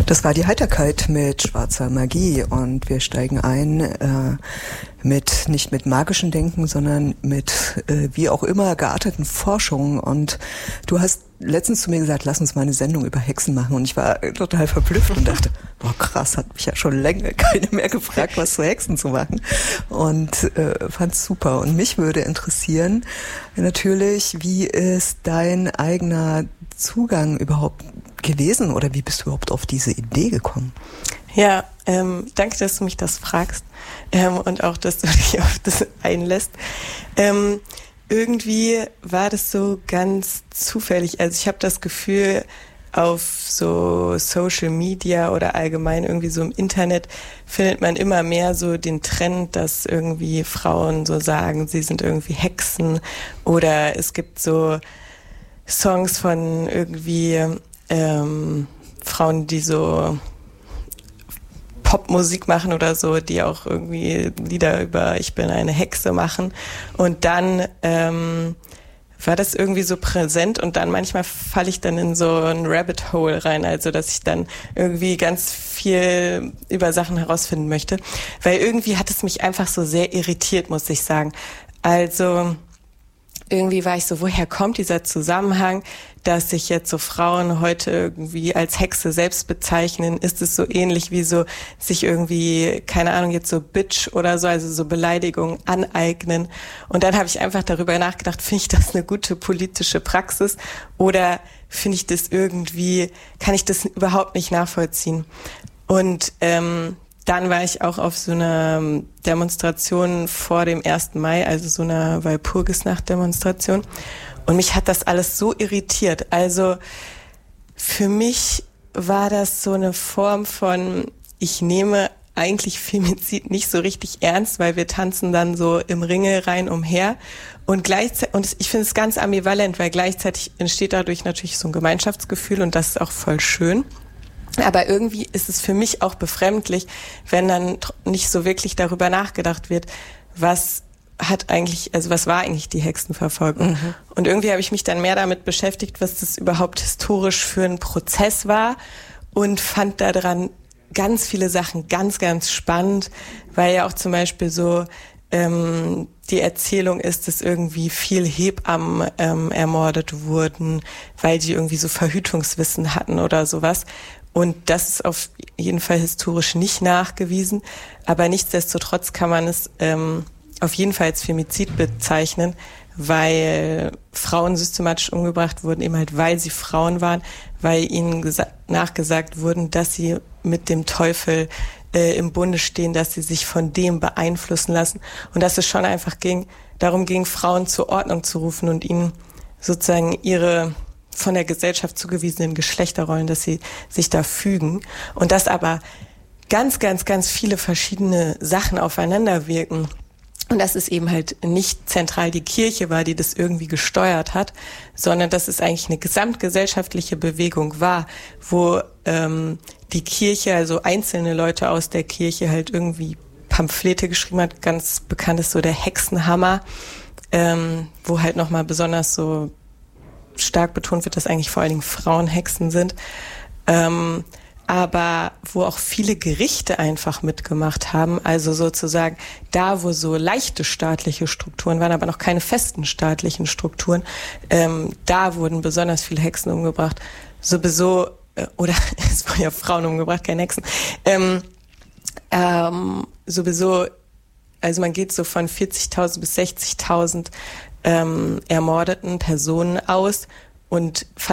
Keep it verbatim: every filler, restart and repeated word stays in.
Das war die Heiterkeit mit schwarzer Magie und wir steigen ein äh, mit nicht mit magischem Denken, sondern mit äh, wie auch immer gearteten Forschungen. Und du hast letztens zu mir gesagt, lass uns mal eine Sendung über Hexen machen. Und ich war total verblüfft und dachte, boah krass, hat mich ja schon länger keine mehr gefragt, was zu Hexen zu machen. Und äh, fand's super. Und mich würde interessieren natürlich, wie ist dein eigener Zugang überhaupt gewesen oder wie bist du überhaupt auf diese Idee gekommen? Ja, ähm, danke, dass du mich das fragst ähm, und auch, dass du dich auf das einlässt. Ähm, irgendwie war das so ganz zufällig. Also ich habe das Gefühl, auf so Social Media oder allgemein irgendwie so im Internet findet man immer mehr so den Trend, dass irgendwie Frauen so sagen, sie sind irgendwie Hexen, oder es gibt so Songs von irgendwie ähm, Frauen, die so Popmusik machen oder so, die auch irgendwie Lieder über ich bin eine Hexe machen. Und dann ähm, war das irgendwie so präsent und dann manchmal falle ich dann in so ein Rabbit Hole rein, also dass ich dann irgendwie ganz viel über Sachen herausfinden möchte, weil irgendwie hat es mich einfach so sehr irritiert, muss ich sagen. Also irgendwie war ich so, woher kommt dieser Zusammenhang, dass sich jetzt so Frauen heute irgendwie als Hexe selbst bezeichnen? Ist es so ähnlich wie so sich irgendwie, keine Ahnung, jetzt so Bitch oder so, also so Beleidigungen aneignen? Und dann habe ich einfach darüber nachgedacht, finde ich das eine gute politische Praxis oder finde ich das irgendwie, kann ich das überhaupt nicht nachvollziehen? Und ähm, dann war ich auch auf so einer Demonstration vor dem ersten Mai, also so einer Walpurgisnacht-Demonstration. Und mich hat das alles so irritiert. Also für mich war das so eine Form von, ich nehme eigentlich Femizid nicht so richtig ernst, weil wir tanzen dann so im Ringe rein umher. Und gleichzeitig, und ich finde es ganz ambivalent, weil gleichzeitig entsteht dadurch natürlich so ein Gemeinschaftsgefühl und das ist auch voll schön. Aber irgendwie ist es für mich auch befremdlich, wenn dann nicht so wirklich darüber nachgedacht wird, was hat eigentlich, also was war eigentlich die Hexenverfolgung? Mhm. Und irgendwie habe ich mich dann mehr damit beschäftigt, was das überhaupt historisch für ein Prozess war und fand daran ganz viele Sachen ganz, ganz spannend, weil ja auch zum Beispiel so ähm, die Erzählung ist, dass irgendwie viel Hebammen ähm, ermordet wurden, weil die irgendwie so Verhütungswissen hatten oder sowas. Und das ist auf jeden Fall historisch nicht nachgewiesen, aber nichtsdestotrotz kann man es ähm, auf jeden Fall als Femizid bezeichnen, weil Frauen systematisch umgebracht wurden, eben halt weil sie Frauen waren, weil ihnen gesa- nachgesagt wurden, dass sie mit dem Teufel äh, im Bunde stehen, dass sie sich von dem beeinflussen lassen und dass es schon einfach ging, darum ging, Frauen zur Ordnung zu rufen und ihnen sozusagen ihre von der Gesellschaft zugewiesenen Geschlechterrollen, dass sie sich da fügen und dass aber ganz, ganz, ganz viele verschiedene Sachen aufeinander wirken und dass es eben halt nicht zentral die Kirche war, die das irgendwie gesteuert hat, sondern dass es eigentlich eine gesamtgesellschaftliche Bewegung war, wo ähm, die Kirche, also einzelne Leute aus der Kirche halt irgendwie Pamphlete geschrieben hat, ganz bekannt ist so der Hexenhammer, ähm, wo halt nochmal besonders so stark betont wird, dass eigentlich vor allen Dingen Frauen Hexen sind, ähm, aber wo auch viele Gerichte einfach mitgemacht haben, also sozusagen da, wo so leichte staatliche Strukturen waren, aber noch keine festen staatlichen Strukturen, ähm, da wurden besonders viele Hexen umgebracht, sowieso, äh, oder es wurden ja Frauen umgebracht, keine Hexen, ähm, ähm, sowieso, also man geht so von vierzigtausend bis sechzigtausend ähm, ermordeten Personen aus und